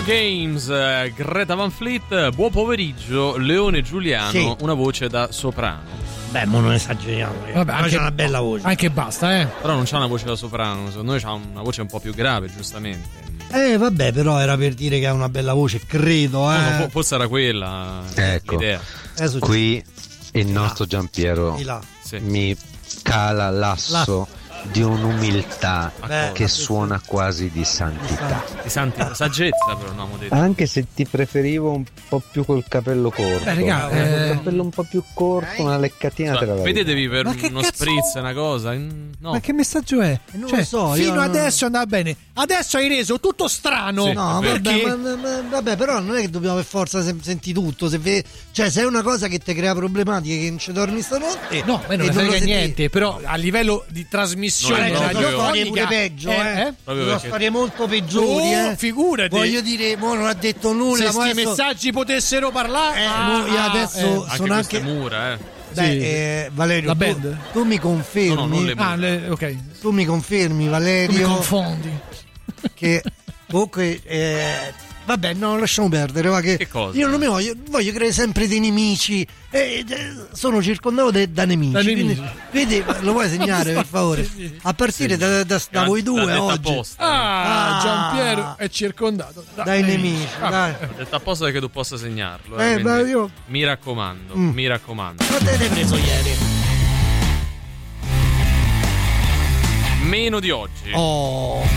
Games, Greta Van Fleet. Buon pomeriggio, Leone Giuliano, sì. Una voce da soprano. Beh, ma non esageriamo. Vabbè, anche, c'è una bella voce. Anche basta, Però non c'ha una voce da soprano, secondo noi c'ha una voce un po' più grave, giustamente. Vabbè, però era per dire che ha una bella voce, credo. Forse era quella ecco, l'idea. Qui il nostro Giampiero mi cala l'asso di un'umiltà che suona quasi di santità. Di saggezza, però, no, detto. Anche se ti preferivo un po' più col capello corto. Raga, il capello un po' più corto, una leccatina te la vedo. Vedetevi per uno spritz, una cosa. No. Ma che messaggio è? Non lo so, fino adesso andava bene. Adesso hai reso tutto strano. Sì, no, vabbè, però non è che dobbiamo per forza senti tutto. Se è una cosa che ti crea problematiche, che non ci dormi stanotte. No, ma non ne frega niente. Però a livello di trasmissione storie pure peggio, storie molto peggiori. Figurati. Voglio dire, mo non ha detto nulla. Se questi messaggi potessero parlare, io adesso sono anche mura, Valerio, la band? tu mi confermi? Ok. Tu mi confermi, Valerio? Tu mi confondi. Che comunque vabbè, no, lasciamo perdere. Va, che cosa? Io non mi voglio creare sempre dei nemici. Sono circondato da nemici. Quindi, vedi, lo puoi segnare per favore? A partire da voi due oggi. Giampiero è circondato dai nemici. Dai. Detta apposta perché tu possa segnarlo. Io... Mi raccomando, mi raccomando. Quanto avete preso ieri? Meno di oggi. Oh.